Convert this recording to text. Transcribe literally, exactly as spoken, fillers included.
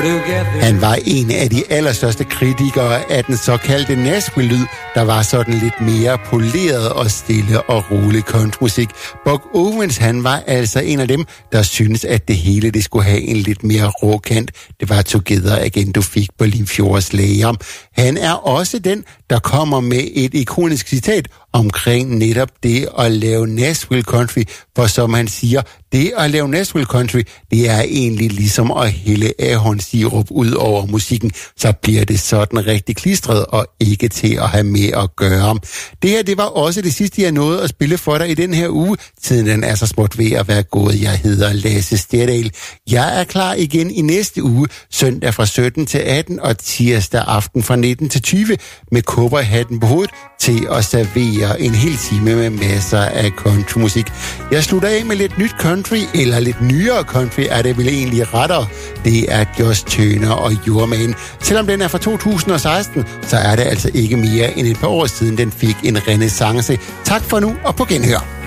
Han var en af de allerstørste kritikere af den såkaldte Nashville-lyd, der var sådan lidt mere poleret og stille og rolig countrymusik. Buck Owens, han var altså en af dem, der syntes, at det hele det skulle have en lidt mere råkant. Det var Together Again, du fik på Limfjords Lager. Han er også den, der kommer med et ikonisk citat omkring netop det at lave Nashville Country, for som han siger, det at lave Nashville Country, det er egentlig ligesom at hælde ahornsirup ud over musikken, så bliver det sådan rigtig klistret og ikke til at have med at gøre. Det her, det var også det sidste, jeg nåede at spille for dig i den her uge. Tiden den er så småt ved at være gået. Jeg hedder Lasse Stedal. Jeg er klar igen i næste uge, søndag fra sytten til atten og tirsdag aften fra nitten til tyve med kobberhatten på hovedet til at servere en hel time med masser af countrymusik. Jeg slutter af med lidt nyt country, eller lidt nyere country, er det vel egentlig rettere. Det er Josh Turner og Your Man. Selvom den er fra to tusind og seksten, så er det altså ikke mere end et par år siden, den fik en renæssance. Tak for nu, og på genhør.